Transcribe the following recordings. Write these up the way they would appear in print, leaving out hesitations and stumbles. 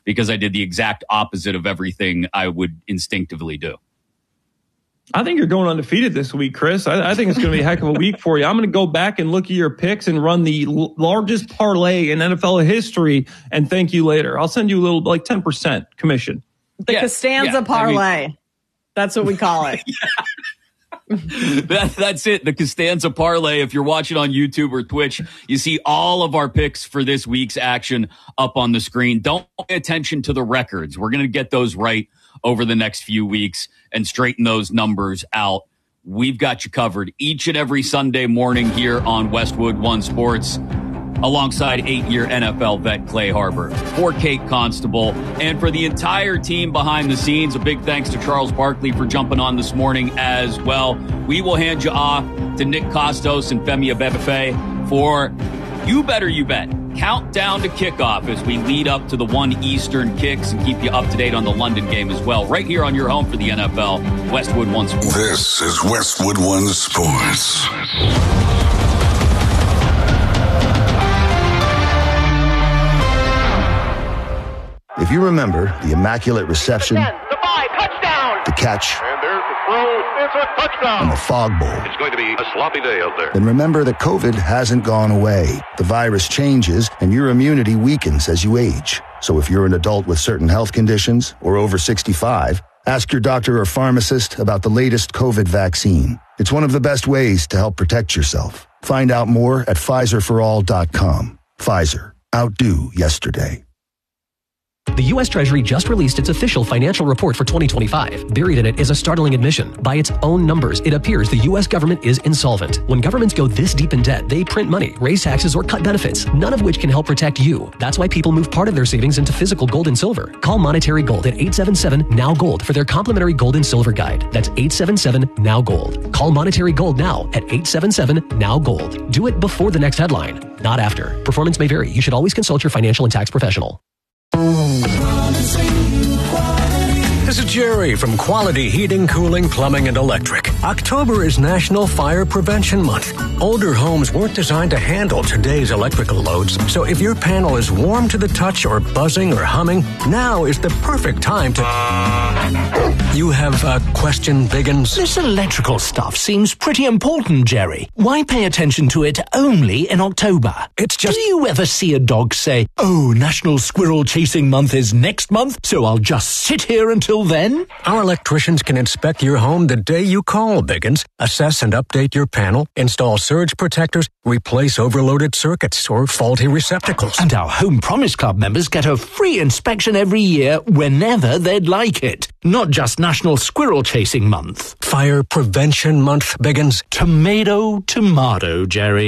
because I did the exact opposite of everything I would instinctively do. I think you're going undefeated this week, Chris. I think it's going to be a heck of a week for you. I'm going to go back and look at your picks and run the largest parlay in NFL history and thank you later. I'll send you a little, like 10% commission. The Costanza parlay. That's what we call it. That's it. The Costanza parlay. If you're watching on YouTube or Twitch, you see all of our picks for this week's action up on the screen. Don't pay attention to the records. We're going to get those right over the next few weeks and straighten those numbers out. We've got you covered each and every Sunday morning here on Westwood One Sports, alongside 8-year NFL vet Clay Harbor. For Kate Constable and for the entire team behind the scenes, a big thanks to Charles Barkley for jumping on this morning as well. We will hand you off to Nick Costos and Femi Abebefe for You Better You Bet. Countdown to kickoff as we lead up to the 1 Eastern kicks and keep you up to date on the London game as well. Right here on your home for the NFL, Westwood One Sports. This is Westwood One Sports. If you remember the Immaculate Reception, the catch, and there's the throw, it's a touchdown, and the fog bowl, it's going to be a sloppy day out there. then remember that COVID hasn't gone away. The virus changes, and your immunity weakens as you age. So if you're an adult with certain health conditions or over 65, ask your doctor or pharmacist about the latest COVID vaccine. It's one of the best ways to help protect yourself. Find out more at PfizerForAll.com. Pfizer. Outdo yesterday. The U.S. Treasury just released its official financial report for 2025. Buried in it is a startling admission. By its own numbers, it appears the U.S. government is insolvent. When governments go this deep in debt, they print money, raise taxes, or cut benefits, none of which can help protect you. That's why people move part of their savings into physical gold and silver. Call Monetary Gold at 877-NOW-GOLD for their complimentary gold and silver guide. That's 877-NOW-GOLD. Call Monetary Gold now at 877-NOW-GOLD. Do it before the next headline, not after. Performance may vary. You should always consult your financial and tax professional. This is Jerry from Quality Heating, Cooling, Plumbing, and Electric. October is National Fire Prevention Month. Older homes weren't designed to handle today's electrical loads, so if your panel is warm to the touch or buzzing or humming, now is the perfect time to... You have a question, Biggins? This electrical stuff seems pretty important, Jerry. Why pay attention to it only in October? It's just... Do you ever see a dog say, "Oh, National Squirrel Chasing Month is next month, so I'll just sit here until then"? Our electricians can inspect your home the day you call, Biggins, assess and update your panel, install surge protectors, replace overloaded circuits or faulty receptacles. And our Home Promise Club members get a free inspection every year whenever they'd like it. Not just National Squirrel Chasing Month. Fire Prevention Month, Biggins. Tomato, Jerry.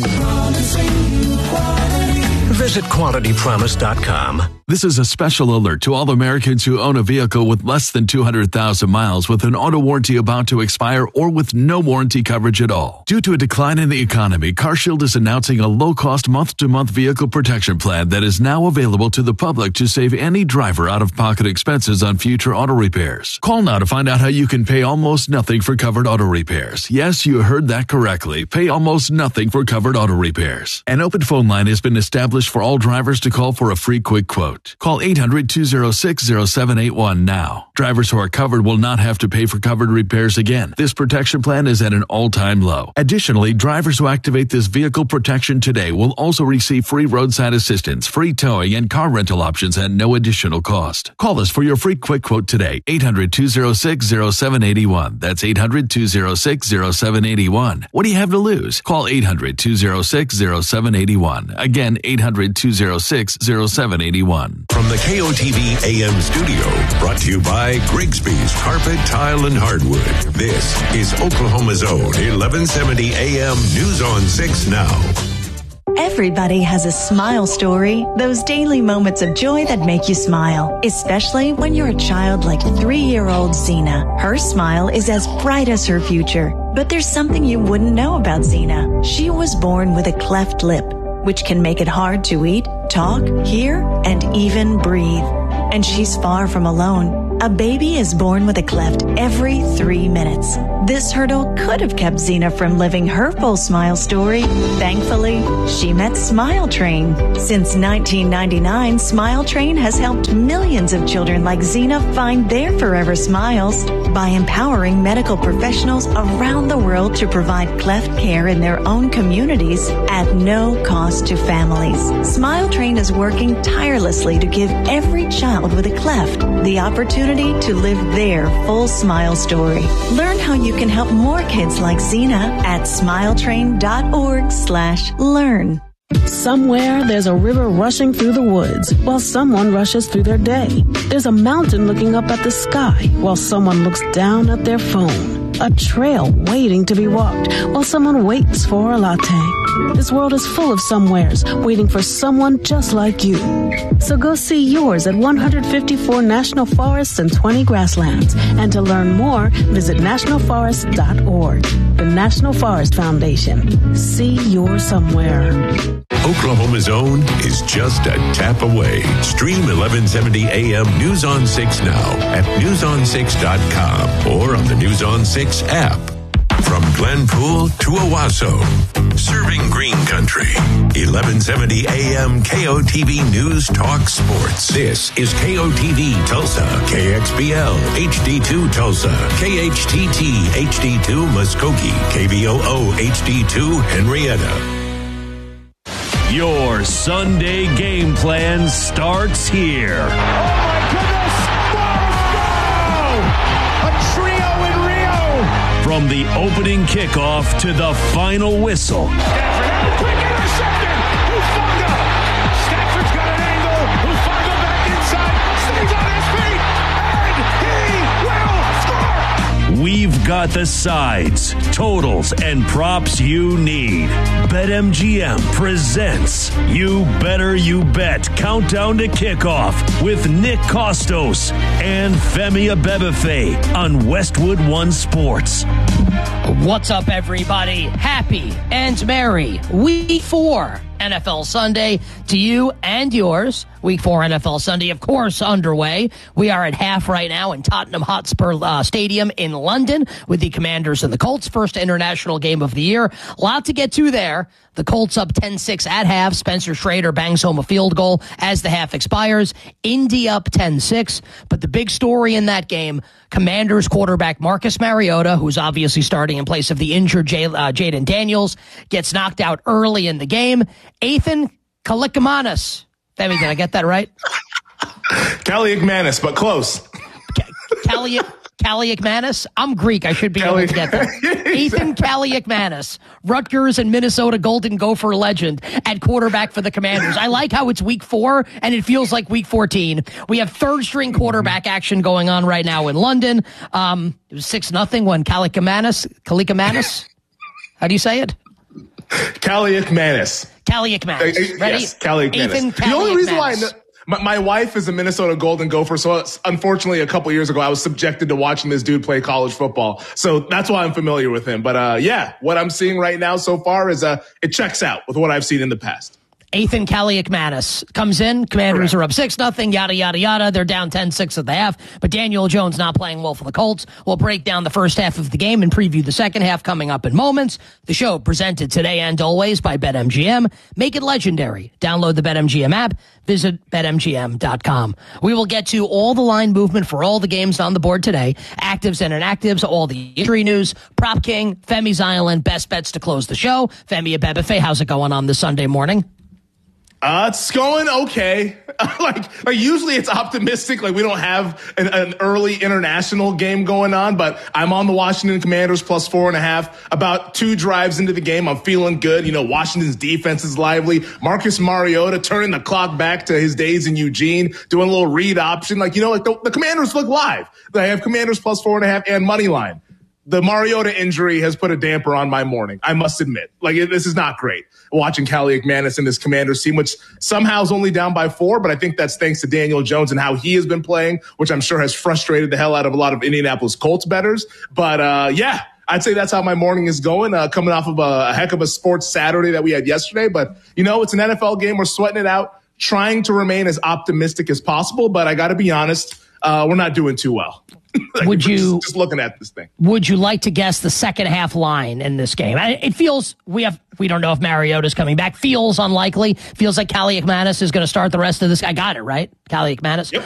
Visit QualityPromise.com. This is a special alert to all Americans who own a vehicle with less than 200,000 miles with an auto warranty about to expire or with no warranty coverage at all. Due to a decline in the economy, CarShield is announcing a low-cost month-to-month vehicle protection plan that is now available to the public to save any driver out-of-pocket expenses on future auto repairs. Call now to find out how you can pay almost nothing for covered auto repairs. Yes, you heard that correctly. Pay almost nothing for covered auto repairs. An open phone line has been established for all drivers to call for a free quick quote. Call 800-206-0781 now. Drivers who are covered will not have to pay for covered repairs again. This protection plan is at an all-time low. Additionally, drivers who activate this vehicle protection today will also receive free roadside assistance, free towing, and car rental options at no additional cost. Call us for your free quick quote today. 800-206-0781. That's 800-206-0781. What do you have to lose? Call 800-206-0781. Again, 800-206-0781. From the KOTV AM studio, brought to you by Grigsby's Carpet, Tile, and Hardwood. This is Oklahoma's Own 1170 AM News on 6 Now. Everybody has a smile story, those daily moments of joy that make you smile, especially when you're a child like 3-year-old Zena. Her smile is as bright as her future, but there's something you wouldn't know about Zena. She was born with a cleft lip, which can make it hard to eat, talk, hear, and even breathe. And she's far from alone. A baby is born with a cleft every 3 minutes. This hurdle could have kept Xena from living her full smile story. Thankfully, she met Smile Train. Since 1999, Smile Train has helped millions of children like Xena find their forever smiles by empowering medical professionals around the world to provide cleft care in their own communities at no cost to families. Smile Train is working tirelessly to give every child with a cleft the opportunity to live their full smile story. Learn how you can help more kids like Xena at smiletrain.org/learn. Somewhere there's a river rushing through the woods while someone rushes through their day. There's a mountain looking up at the sky while someone looks down at their phone. A trail waiting to be walked while someone waits for a latte. This world is full of somewheres waiting for someone just like you. So go see yours at 154 national forests and 20 grasslands. And to learn more, visit nationalforest.org. The National Forest Foundation. See your somewhere. Oklahoma's Own is just a tap away. Stream 1170 AM News on 6 now at newson6.com or on the News on 6 app. From Glenpool to Owasso, serving Green Country. 1170 AM KOTV News Talk Sports. This is KOTV Tulsa, KXBL HD2 Tulsa, KHTT HD2 Muskogee, KBOO HD2 Henrietta. Your Sunday game plan starts here. Oh my goodness! Go! A trio in Rio! From the opening kickoff to the final whistle. Stafford had a quick interception! Hufanga! Stafford's got an angle! Hufanga back inside! Stays on his feet! And he will score! We've got the sides, totals, and props you need. BetMGM presents You Better You Bet Countdown to Kickoff with Nick Costos and Femi Abebefe on Westwood One Sports. What's up, everybody? Happy and merry Week 4 NFL Sunday to you and yours. Week 4 NFL Sunday, of course, underway. We are at half right now in Tottenham Hotspur Stadium in London with the Commanders and the Colts. First international game of the year. A lot to get to there. The Colts up 10-6 at half. Spencer Schrader bangs home a field goal as the half expires. Indy up 10-6. But the big story in that game, Commanders quarterback Marcus Mariota, who's obviously starting in place of the injured Jaden Daniels, gets knocked out early in the game. Ethan Kaliakmanis. Femi, did I get that right? Kaliakmanis, but close. Kaliakmanis? I'm Greek. I should be able to get that. Ethan Kaliakmanis, Rutgers and Minnesota Golden Gopher legend at quarterback for the Commanders. I like how it's week 4 and it feels like week 14. We have third string quarterback action going on right now in London. It was 6-0 when Kaliakmanis. How do you say it? Kaliakmanis. Ready? Yes, Kaliakmanis. Ethan The only reason why my wife is a Minnesota Golden Gopher, so unfortunately a couple years ago I was subjected to watching this dude play college football. So that's why I'm familiar with him. But yeah, what I'm seeing right now so far is it checks out with what I've seen in the past. Ethan Kaliakmanis comes in. Commanders are up 6-0, yada, yada, yada. They're down 10-6 at the half, but Daniel Jones not playing well for the Colts. We'll break down the first half of the game and preview the second half coming up in moments. The show presented today and always by BetMGM. Make it legendary. Download the BetMGM app. Visit BetMGM.com. We will get to all the line movement for all the games on the board today. Actives and inactives, all the injury news. Prop King, Femi's Island, best bets to close the show. Femi Abebefe, how's it going on this Sunday morning? It's going okay. like usually it's optimistic. Like we don't have an early international game going on, but I'm on the Washington Commanders plus 4.5. About 2 drives into the game, I'm feeling good. You know, Washington's defense is lively. Marcus Mariota turning the clock back to his days in Eugene, doing a little read option. Like, you know, like the Commanders look live. They have Commanders plus 4.5 and money line. The Mariota injury has put a damper on my morning, I must admit. Like, this is not great. Watching Kaliakmanis and this Commanders team, which somehow is only down by 4, but I think that's thanks to Daniel Jones and how he has been playing, which I'm sure has frustrated the hell out of a lot of Indianapolis Colts bettors. But, yeah, I'd say that's how my morning is going, coming off of a heck of a sports Saturday that we had yesterday. But, you know, it's an NFL game. We're sweating it out. trying to remain as optimistic as possible, but I got to be honest, we're not doing too well. Would you just looking at this thing? Would you like to guess the second half line in this game? It feels we don't know if Mariota's coming back. Feels unlikely. Feels like Kaliakmanis is going to start the rest of this. I got it right, Kaliakmanis. Yep.